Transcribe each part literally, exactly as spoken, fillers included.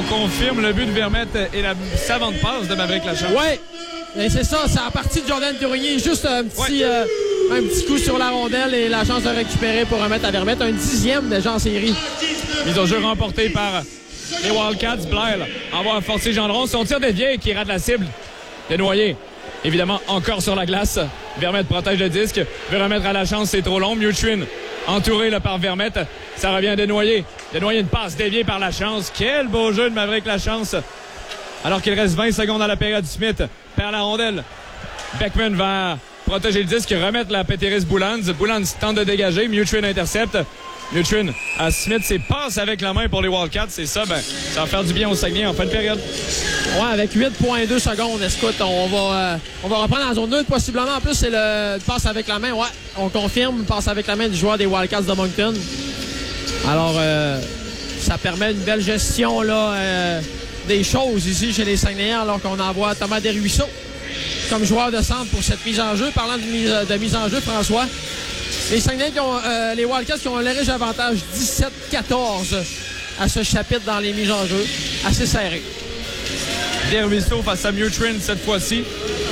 confirme le but de Vermette et la savante passe de Maverick Lachance. Ouais, et c'est ça, c'est à partir de Jordan Tourigny. Juste un petit, ouais. euh, un petit coup sur la rondelle et la chance de récupérer pour remettre à Vermette. Un dixième déjà en série. Mise au jeu remportée par les Wildcats. Blair envoie forcer Gendron. Son tir dévié qui rate la cible. Desnoyers, évidemment, encore sur la glace. Vermette protège le disque. Veut remettre à Lachance, c'est trop long. Mutrin, entouré là, par Vermette. Ça revient à Desnoyers. Desnoyers, une passe déviée par Lachance. Quel beau jeu de Maverick Lachance. Alors qu'il reste vingt secondes dans la période, Smith perd la rondelle. Beckman va protéger le disque, remettre la Péteris Boulans. Boulans tente de dégager. Mutrin intercepte. Mutrin à Smith, c'est passe avec la main pour les Wildcats. C'est ça, ben, ça va faire du bien au Saguenay en fin de période. Ouais, avec huit virgule deux secondes, écoute, on va, euh, on va reprendre en zone deux, possiblement. En plus, c'est le passe avec la main. Ouais, on confirme, passe avec la main du joueur des Wildcats de Moncton. Alors, euh, ça permet une belle gestion là, euh, des choses ici chez les Saguenayens, alors qu'on envoie Thomas Desruisseaux comme joueur de centre pour cette mise en jeu. Parlant de mise, de mise en jeu, François, les Saguenayens qui ont, euh, les Wildcats qui ont un léger avantage dix-sept quatorze à ce chapitre dans les mises en jeu. Assez serré. Desruisseaux face à Mutrin cette fois-ci.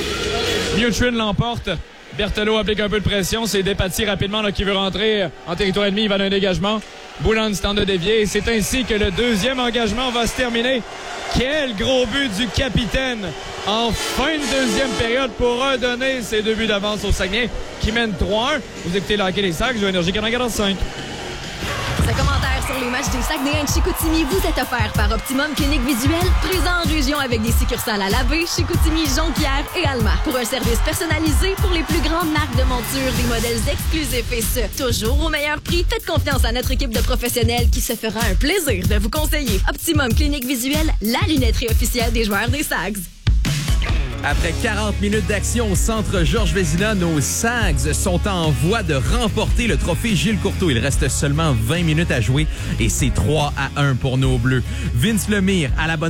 Mutrin l'emporte. Berthelot applique un peu de pression. C'est Despatie rapidement là, qui veut rentrer en territoire ennemi. Il va d'un dégagement. Boulans tente de dévier. Et c'est ainsi que le deuxième engagement va se terminer. Quel gros but du capitaine en fin de deuxième période pour redonner ses deux buts d'avance au Saguenay qui mène trois un. Vous écoutez le hockey des Sacs, Joe Énergie quatre-vingt-quatorze-cinq. Ce commentaire sur les matchs des Saguenayens de Chicoutimi vous est offert par Optimum Clinique Visuelle, présent en région avec des succursales à Labbé, Chicoutimi, Jonquière et Alma. Pour un service personnalisé pour les plus grandes marques de montures, des modèles exclusifs et ce, toujours au meilleur prix, faites confiance à notre équipe de professionnels qui se fera un plaisir de vous conseiller. Optimum Clinique Visuelle, la lunetterie officielle des joueurs des Sags. Après quarante minutes d'action au centre Georges Vézina, nos Sags sont en voie de remporter le trophée Gilles Courteau. Il reste seulement vingt minutes à jouer et c'est trois à un pour nos Bleus. Vince Lemire à la bonne